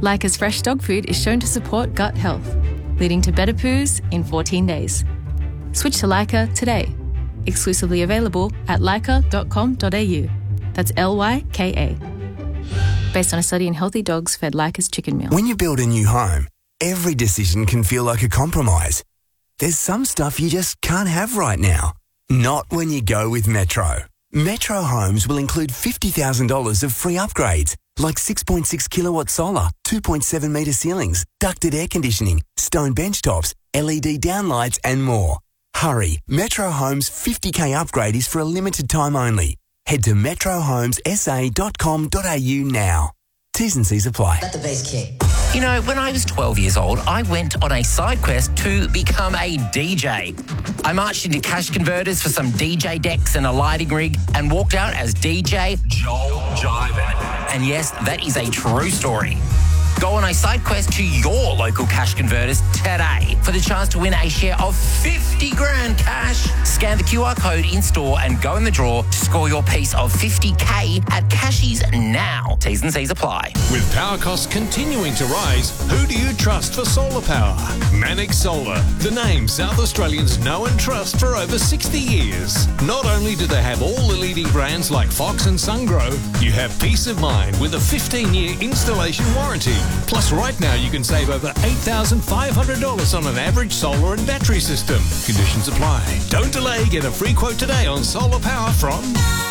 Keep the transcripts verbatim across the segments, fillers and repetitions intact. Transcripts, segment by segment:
Leica's fresh dog food is shown to support gut health, leading to better poos in fourteen days. Switch to Leica today. Exclusively available at leica dot com dot a u. That's L Y K A. Based on a study in healthy dogs fed Leica's chicken meal. When you build a new home, every decision can feel like a compromise. There's some stuff you just can't have right now. Not when you go with Metro. Metro Homes will include fifty thousand dollars of free upgrades, like six point six kilowatt solar, two point seven metre ceilings, ducted air conditioning, stone bench tops, L E D downlights and more. Hurry, Metro Homes fifty K upgrade is for a limited time only. Head to metro homes s a dot com dot a u now. T's and C's apply. Let the bass kick. You know, when I was twelve years old, I went on a side quest to become a D J. I marched into cash converters for some D J decks and a lighting rig and walked out as D J Joel Jiven. And yes, that is a true story. Go on a side quest to your local cash converters today for the chance to win a share of fifty grand cash. Scan the Q R code in store and go in the draw to score your piece of fifty K at Cashies now. T's and C's apply. With power costs continuing to rise, who do you trust for solar power? Manic Solar, the name South Australians know and trust for over sixty years. Not only do they have all the leading brands like Fox and Sungrow, you have peace of mind with a fifteen year installation warranty. Plus, right now you can save over eight thousand five hundred dollars on an average solar and battery system. Conditions apply. Don't delay. Get a free quote today on solar power from...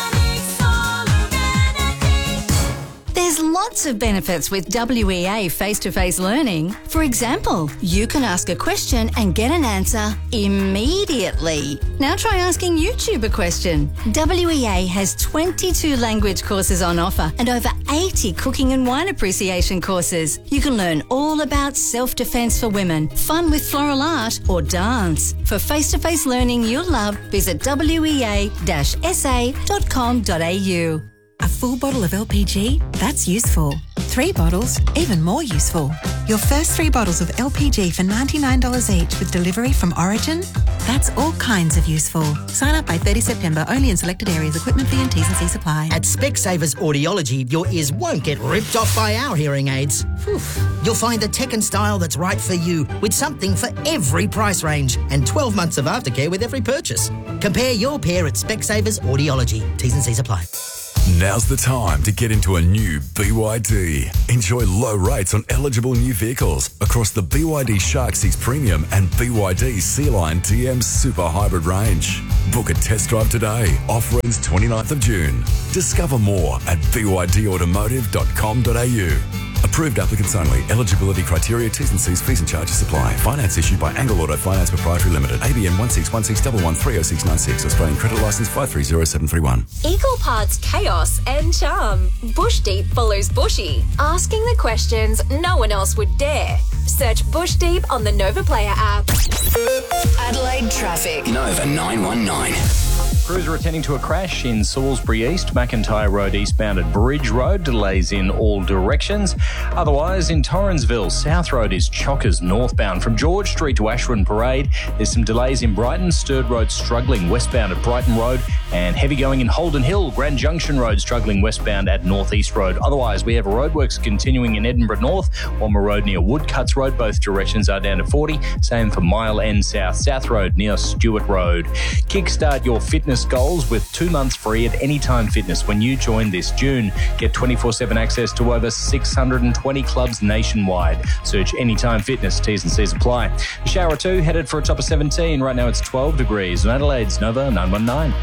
There's lots of benefits with W E A face-to-face learning. For example, you can ask a question and get an answer immediately. Now try asking YouTube a question. W E A has twenty-two language courses on offer and over eighty cooking and wine appreciation courses. You can learn all about self-defense for women, fun with floral art or dance. For face-to-face learning you'll love, visit w e a dash s a dot com dot a u. A full bottle of L P G? That's useful. Three bottles? Even more useful. Your first three bottles of L P G for ninety-nine dollars each with delivery from Origin? That's all kinds of useful. Sign up by thirtieth September, only in selected areas. Equipment fee and T's and C's apply. At Specsavers Audiology, your ears won't get ripped off by our hearing aids. Whew. You'll find the tech and style that's right for you with something for every price range and twelve months of aftercare with every purchase. Compare your pair at Specsavers Audiology. T's and C's apply. Now's the time to get into a new B Y D. Enjoy low rates on eligible new vehicles across the B Y D Shark six Premium and B Y D Sea-Line T M Super Hybrid range. Book a test drive today. Offer ends twenty-ninth of June. Discover more at b y d automotive dot com dot a u. Approved applicants only. Eligibility criteria, T's and C's, fees and charges apply. Finance issued by Angle Auto Finance Proprietary Limited. A B N one six one six one one three oh six nine six. Australian credit licence five three zero seven three one. Equal parts chaos and charm. Bush Deep follows Bushy, asking the questions no one else would dare. Search Bush Deep on the Nova Player app. Adelaide traffic. Nova nine one nine. Crews are attending to a crash in Salisbury East, McIntyre Road eastbound at Bridge Road. Delays in all directions. Otherwise, in Torrensville, South Road is chockers northbound. From George Street to Ashburn Parade, there's some delays in Brighton. Sturt Road struggling westbound at Brighton Road, and heavy going in Holden Hill. Grand Junction Road struggling westbound at North East Road. Otherwise, we have roadworks continuing in Edinburgh North. Walmer Road near Woodcuts Road, both directions are down to forty. Same for Mile End South. South Road near Stewart Road. Kickstart your fitness goals with two months free at Anytime Fitness when you join this June. Get twenty-four seven access to over six hundred twenty clubs nationwide. Search Anytime Fitness. T's and C's apply. The shower two headed for a top of seventeen. Right now it's twelve degrees. In Adelaide's Nova nine one nine.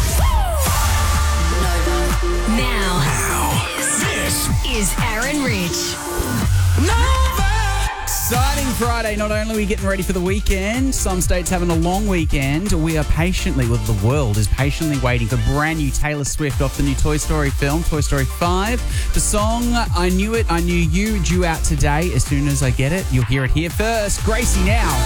Now, Now, this is Aaron Rich. Exciting Friday. Not only are we getting ready for the weekend, some states having a long weekend. We are patiently, well, the world is patiently waiting for brand new Taylor Swift off the new Toy Story film, Toy Story five. The song, I Knew It, I Knew You, due out today. As soon as I get it, you'll hear it here first. Gracie now.